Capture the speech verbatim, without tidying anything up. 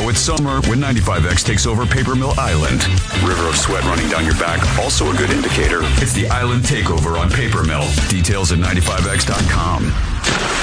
But with summer, when ninety-five X takes over Paper Mill Island, river of sweat running down your back, also a good indicator. It's the Island Takeover on Paper Mill. Details at ninety-five X dot com.